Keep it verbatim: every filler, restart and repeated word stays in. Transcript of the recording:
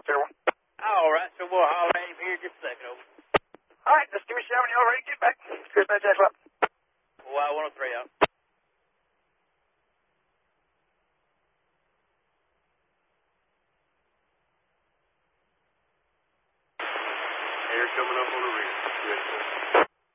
up there. All right, so we'll holler at him here just a second, over. All right, just give me a shout when you're all ready to get back. Chris, that Jack up. Y one oh three out. Air coming up on the rear. Yes, sir.